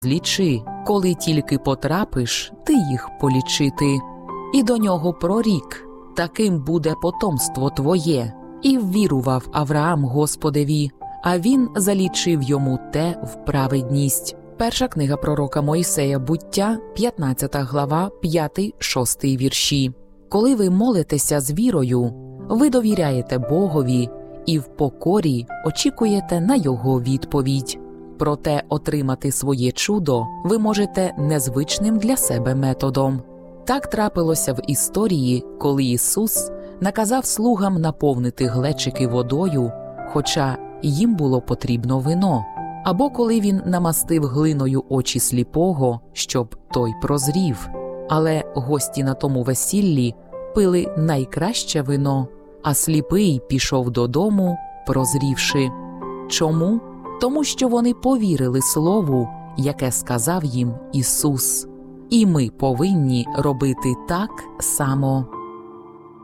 злічи, коли тільки потрапиш, ти їх полічити. І до нього прорік: таким буде потомство твоє. І ввірував Авраам Господеві, а він залічив йому те в праведність. Перша книга пророка Мойсея Буття, 15 глава, 5-6 вірші. Коли ви молитеся з вірою, ви довіряєте Богові і в покорі очікуєте на Його відповідь. Проте отримати своє чудо ви можете незвичним для себе методом. Так трапилося в історії, коли Ісус наказав слугам наповнити глечики водою, хоча їм було потрібно вино, або коли Він намастив глиною очі сліпого, щоб той прозрів. Але гості на тому весіллі пили найкраще вино, а сліпий пішов додому, прозрівши. Чому? Тому що вони повірили слову, яке сказав їм Ісус. І ми повинні робити так само.